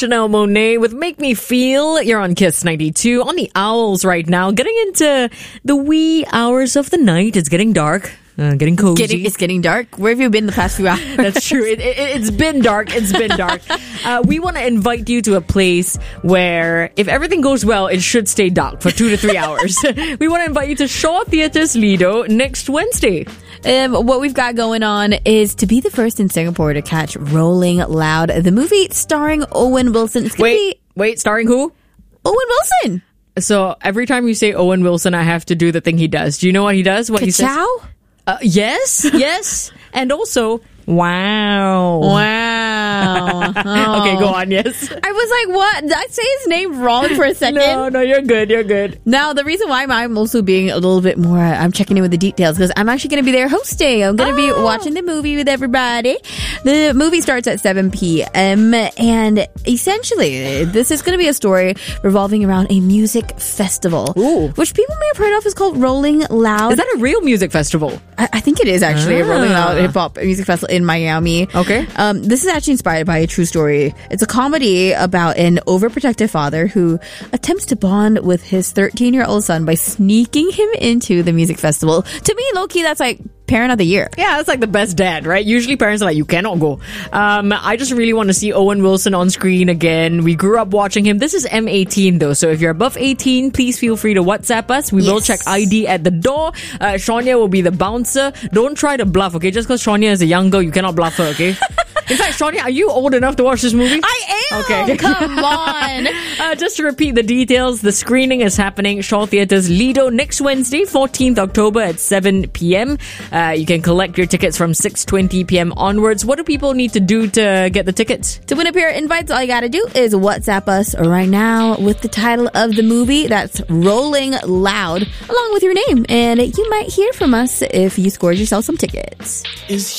Janelle Monáe with Make Me Feel. You're on Kiss 92 on the Owls right now. Getting into the wee hours of the night. It's getting dark. Getting cozy. It's getting dark. Where have you been the past few hours? That's true. It's been dark. It's been dark. We want to invite you to a place where, if everything goes well, it should stay dark for 2 to 3 hours. We want to invite you to Shaw Theatres Lido next Wednesday. What we've got going on is to be the first in Singapore to catch Rolling Loud, the movie starring Owen Wilson. Wait, starring who? Owen Wilson. So every time you say Owen Wilson, I have to do the thing he does. Do you know what he does? What he says? Ka-chow? Yes. And also, wow. Okay, go on, yes. I was like, what? Did I say his name wrong for a second? No, you're good. Now, the reason why I'm also being a little bit more, I'm checking in with the details because I'm actually going to be there hosting. I'm going to be watching the movie with everybody. The movie starts at 7 p.m. and essentially, this is going to be a story revolving around a music festival. Ooh. Which people may have heard of is called Rolling Loud. Is that a real music festival? I think it is actually a Rolling Loud hip hop music festival in Miami. Okay. This is actually inspired by a true story. It's a comedy about an overprotective father who attempts to bond with his 13-year-old son by sneaking him into the music festival. To me, low-key, that's like Parent of the Year. Yeah, that's like the best dad, right? Usually parents are like, you cannot go. I just really want to see Owen Wilson on screen again. We grew up watching him. This is M18 though, so if you're above 18, please feel free to WhatsApp us. We will check ID at the door. Shania will be the bouncer. Don't try to bluff, okay? Just because Shania is a young girl, you cannot bluff her, okay? In fact, Shania, are you old enough to watch this movie? I am! Okay. Come on! Just to repeat the details, the screening is happening Shaw Theatres Lido next Wednesday, 14th October at 7 p.m. You can collect your tickets from 6:20 p.m. onwards. What do people need to do to get the tickets? To win a pair of invites, all you gotta do is WhatsApp us right now with the title of the movie. That's Rolling Loud, along with your name. And you might hear from us if you scored yourself some tickets.